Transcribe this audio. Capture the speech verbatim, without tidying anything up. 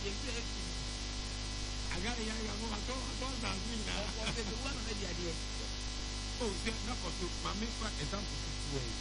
yɛ bi efi aga ya ya mo ato ato na mina ɔbɛ bi wɔn na di adeɛ oh sɛ na kɔ so maame fa example tutu ɛ